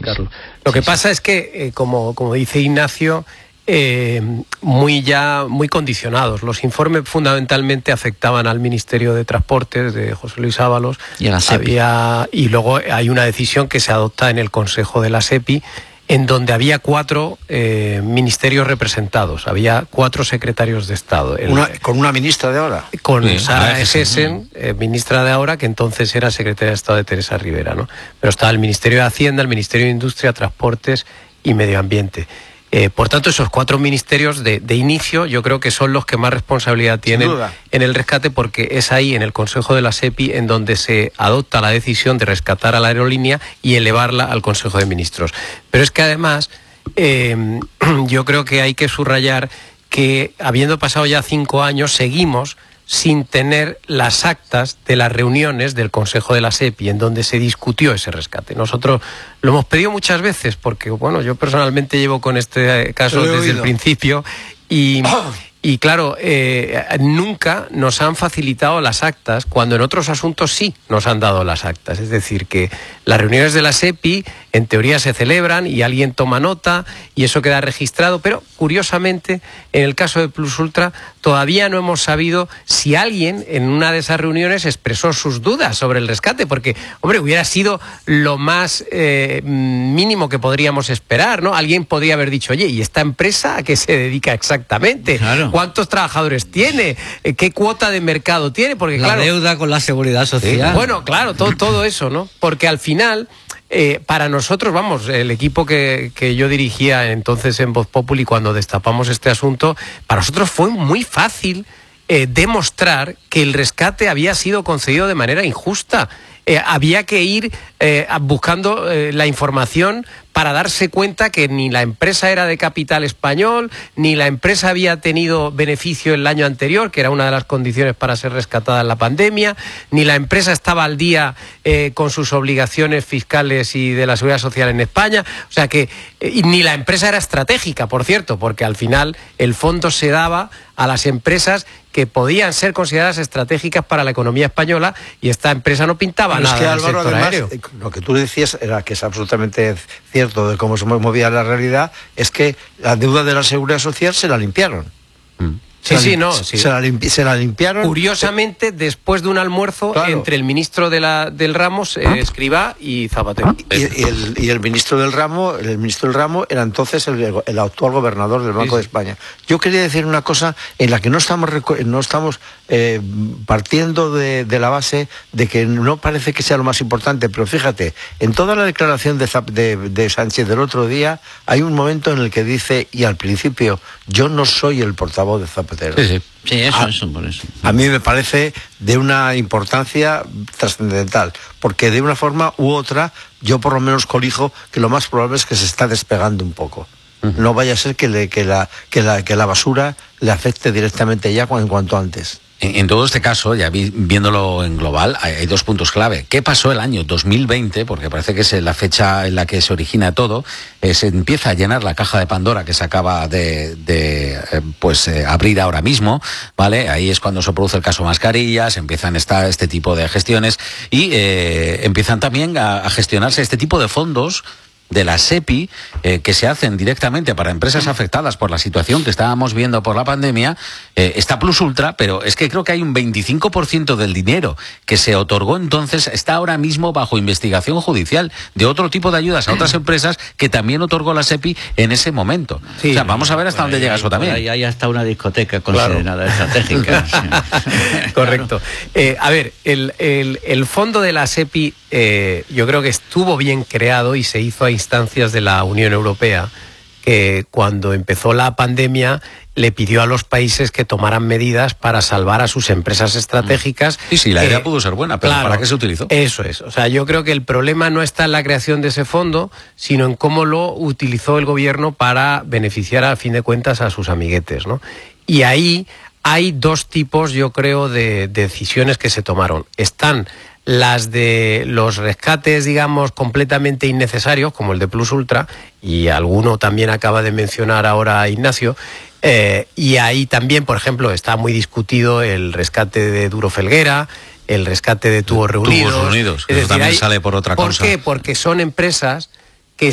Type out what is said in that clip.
Carlos. Lo que pasa es que, como dice Ignacio, muy condicionados. Los informes fundamentalmente afectaban al Ministerio de Transportes de José Luis Ábalos y a la SEPI. Y luego hay una decisión que se adopta en el Consejo de la SEPI, en donde había 4 ministerios representados, había 4 secretarios de Estado. ¿Con una ministra de ahora? Con Sara Essen, ministra de ahora, que entonces era secretaria de Estado de Teresa Rivera, ¿no? Pero estaba el Ministerio de Hacienda, el Ministerio de Industria, Transportes y Medio Ambiente. Por tanto, esos 4 ministerios de inicio yo creo que son los que más responsabilidad tienen en el rescate, porque es ahí, en el Consejo de la SEPI, en donde se adopta la decisión de rescatar a la aerolínea y elevarla al Consejo de Ministros. Pero es que además yo creo que hay que subrayar que, habiendo pasado ya 5 años, seguimos sin tener las actas de las reuniones del Consejo de la SEPI en donde se discutió ese rescate. Nosotros lo hemos pedido muchas veces porque, bueno, yo personalmente llevo con este caso desde el principio y claro, nunca nos han facilitado las actas, cuando en otros asuntos sí nos han dado las actas. Es decir, que las reuniones de la SEPI en teoría se celebran y alguien toma nota y eso queda registrado, pero curiosamente en el caso de Plus Ultra todavía no hemos sabido si alguien en una de esas reuniones expresó sus dudas sobre el rescate, porque, hombre, hubiera sido lo más mínimo que podríamos esperar, ¿no? Alguien podría haber dicho, oye, ¿y esta empresa a qué se dedica exactamente? Claro. ¿Cuántos trabajadores tiene? ¿Qué cuota de mercado tiene? Porque, la deuda con la seguridad social. Bueno, claro, todo eso, ¿no? Porque al final, para nosotros, vamos, el equipo que yo dirigía entonces en Voz Populi cuando destapamos este asunto, para nosotros fue muy fácil demostrar que el rescate había sido concedido de manera injusta. Había que ir buscando la información para darse cuenta que ni la empresa era de capital español, ni la empresa había tenido beneficio el año anterior, que era una de las condiciones para ser rescatada en la pandemia, ni la empresa estaba al día con sus obligaciones fiscales y de la seguridad social en España, o sea que ni la empresa era estratégica, por cierto, porque al final el fondo se daba a las empresas que podían ser consideradas estratégicas para la economía española, y esta empresa no pintaba nada del Álvaro, sector además, aéreo. Lo que tú decías era que es absolutamente cierto de cómo se movía la realidad, es que la deuda de la seguridad social se la limpiaron. Se la limpiaron. Curiosamente, después de un almuerzo, claro, entre el ministro del ramo, Escrivá, y Zapatero. Y el ministro del ramo era entonces el actual gobernador del Banco de España. Yo quería decir una cosa en la que no estamos partiendo de la base de que no parece que sea lo más importante, pero fíjate, en toda la declaración de Sánchez del otro día hay un momento en el que dice, y al principio, yo no soy el portavoz de Zapatero. Sí, eso, por eso. A mí me parece de una importancia trascendental, porque de una forma u otra, yo por lo menos colijo que lo más probable es que se está despegando un poco. No vaya a ser que la basura le afecte directamente ya en cuanto antes. En todo este caso, ya viéndolo en global, hay 2 puntos clave. ¿Qué pasó el año 2020? Porque parece que es la fecha en la que se origina todo. Se empieza a llenar la caja de Pandora que se acaba de abrir ahora mismo, ¿vale? Ahí es cuando se produce el caso mascarillas, empiezan este tipo de gestiones y empiezan también a gestionarse este tipo de fondos de la SEPI que se hacen directamente para empresas afectadas por la situación que estábamos viendo por la pandemia. Está Plus Ultra, pero es que creo que hay un 25% del dinero que se otorgó entonces está ahora mismo bajo investigación judicial de otro tipo de ayudas a otras empresas que también otorgó la SEPI en ese momento. Sí, o sea, vamos a ver hasta dónde llega eso también. Ahí hay hasta una discoteca considerada estratégica. Correcto. A ver, el fondo de la SEPI yo creo que estuvo bien creado y se hizo a instancias de la Unión Europea, que cuando empezó la pandemia le pidió a los países que tomaran medidas para salvar a sus empresas estratégicas. Sí, la idea pudo ser buena, pero claro, ¿para qué se utilizó? Eso es. O sea, yo creo que el problema no está en la creación de ese fondo, sino en cómo lo utilizó el gobierno para beneficiar, a fin de cuentas, a sus amiguetes, ¿no? Y ahí hay 2 tipos, yo creo, de decisiones que se tomaron. Están las de los rescates, digamos, completamente innecesarios, como el de Plus Ultra, y alguno también acaba de mencionar ahora Ignacio, y ahí también, por ejemplo, está muy discutido el rescate de Duro Felguera, el rescate de Tubos Reunidos. Tubos Reunidos, que eso también sale por otra cosa. ¿Por qué? Porque son empresas